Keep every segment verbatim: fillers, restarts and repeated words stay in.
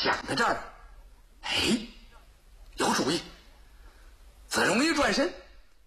想到这儿，哎，有主意。子荣一转身，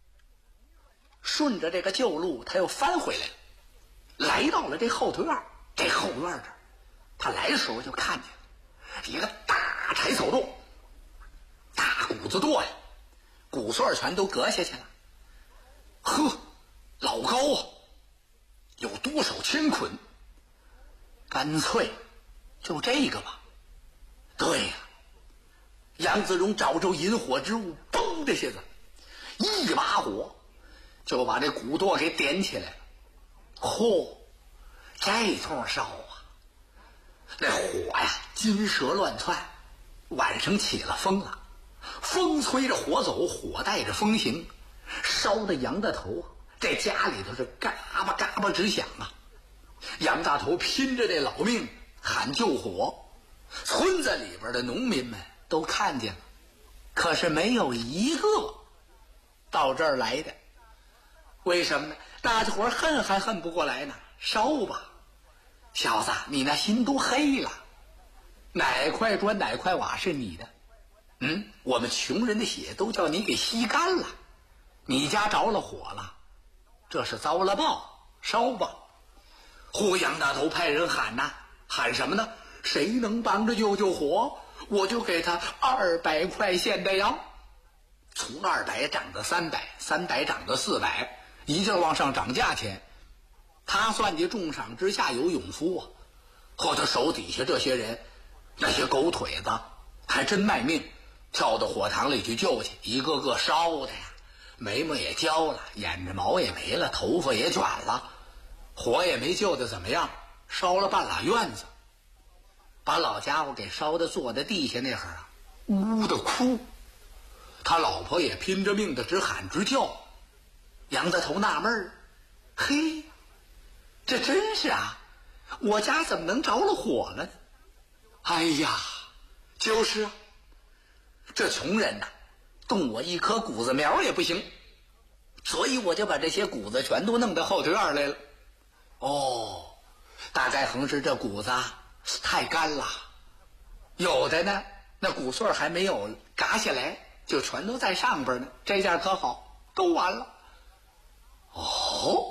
顺着这个旧路，他又翻回来了，来到了这后头院。这后院这儿，他来的时候就看见了一个大柴草垛，大谷子垛呀，谷穗全都割下去了。呵，老高啊，有多少千捆？干脆就这个吧。对呀、啊，杨子荣找着引火之物，嘣的下子，一把火就把这谷垛给点起来了。嚯，这通烧啊，那火呀金蛇乱窜，晚上起了风了，风吹着火走，火带着风行，烧的杨大头啊，这家里头是嘎巴嘎巴直响啊。杨大头拼着这老命喊救火，村子里边的农民们都看见了，可是没有一个到这儿来的。为什么呢？大家伙恨还恨不过来呢。烧吧，小子，你那心都黑了，哪块砖哪块瓦是你的？嗯，我们穷人的血都叫你给吸干了，你家着了火了，这是遭了报，烧吧。呼，杨大头派人喊呐，喊什么呢？谁能帮着救救火，我就给他二百块现的羊。从二百涨到三百，三百涨到四百，一劲往上涨价钱。他算计重赏之下有勇夫啊，和他手底下这些人，那些狗腿子还真卖命，跳到火塘里去救去，一个个烧的呀，眉毛也焦了，眼着毛也没了，头发也卷了，火也没救的怎么样，烧了半拉院子，把老家伙给烧的坐在地下那会儿啊，呜呜的哭，他老婆也拼着命的直喊直叫。杨大头纳闷儿，嘿，这真是啊，我家怎么能着了火了呢？哎呀，就是啊，这穷人呐，动我一棵谷子苗也不行，所以我就把这些谷子全都弄到后头院来了。哦，大概横是这谷子太干了，有的呢那谷穗还没有嘎下来，就全都在上边呢，这下可好，都完了。哦，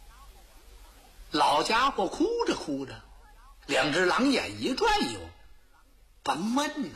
老家伙哭着哭着，两只狼眼一转悠，甭问呐，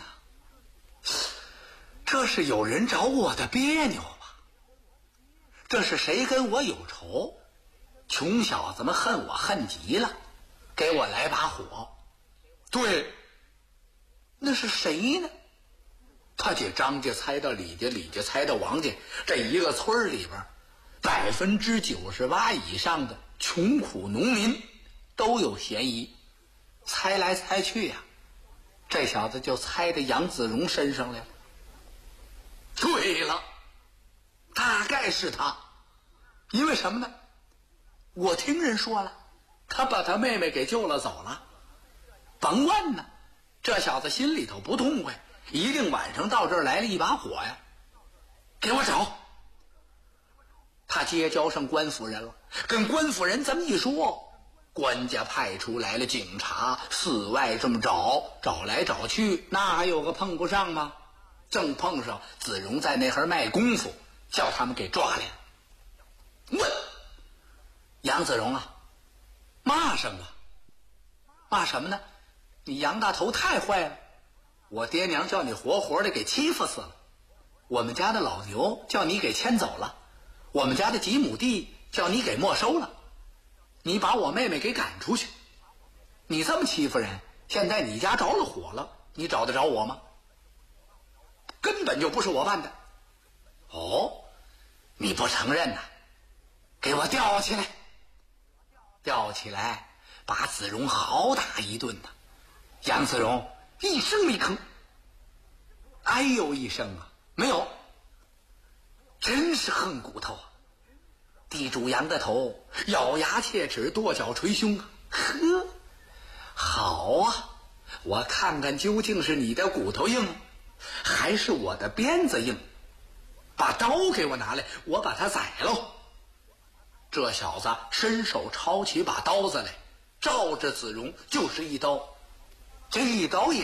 这是有人找我的别扭吧？这是谁跟我有仇？穷小子们恨我恨极了，给我来把火。对，那是谁呢？他姐张家猜到李家，李家猜到王家，这一个村里边百分之九十八以上的穷苦农民都有嫌疑。猜来猜去呀、啊，这小子就猜到杨子荣身上来了。对了，大概是他。因为什么呢？我听人说了，他把他妹妹给救了走了。甭问呢，这小子心里头不痛快，一定晚上到这儿来了一把火呀。给我找。他结交上官夫人了，跟官夫人这么一说，官家派出来了警察，四外这么找，找来找去，那还有个碰不上吗？正碰上子荣在那儿卖功夫，叫他们给抓来了。问杨子荣啊，骂什么？骂什么呢？你杨大头太坏了，我爹娘叫你活活的给欺负死了，我们家的老牛叫你给牵走了，我们家的几亩地叫你给没收了，你把我妹妹给赶出去，你这么欺负人，现在你家着了火了，你找得着我吗？根本就不是我办的。哦，你不承认呐、啊？给我吊起来！吊起来，把子荣好打一顿呐、啊！杨子荣一声没吭，哎呦一声啊，没有，真是恨骨头啊！地主杨大头咬牙切齿，跺脚捶胸啊！呵，好啊，我看看究竟是你的骨头硬，还是我的鞭子硬。把刀给我拿来，我把他宰喽！这小子伸手抄起把刀子来，照着子荣就是一刀。这一刀一